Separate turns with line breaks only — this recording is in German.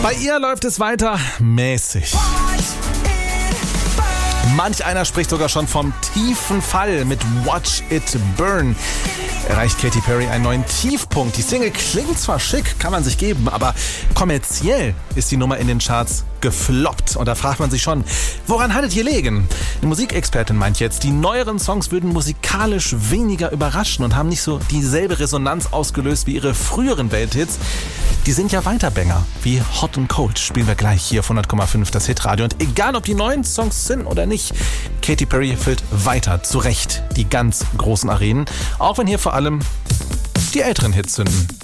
Bei ihr läuft es weiter mäßig. Manch einer spricht sogar schon vom tiefen Fall mit Watch It Burn. Erreicht Katy Perry einen neuen Tiefpunkt. Die Single klingt zwar schick, kann man sich geben, aber kommerziell ist die Nummer in den Charts gefloppt. Und da fragt man sich schon, woran hat es gelegen? Eine Musikexpertin meint jetzt, die neueren Songs würden musikalisch weniger überraschen und haben nicht so dieselbe Resonanz ausgelöst wie ihre früheren Welthits. Die sind ja Weiterbanger, wie Hot and Cold. Spielen wir gleich hier auf 100,5 das Hitradio. Und egal, ob die neuen Songs sind oder nicht, Katy Perry füllt weiter zu Recht die ganz großen Arenen. Auch wenn hier vor allem die älteren Hits zünden.